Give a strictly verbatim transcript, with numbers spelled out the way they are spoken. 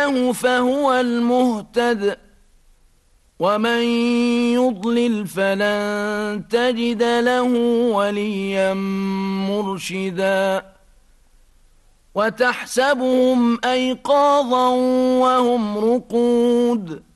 هداه فهو المهتد ومن يضلل فلن تجد له وليا مرشدا وتحسبهم أيقاظا وهم رقود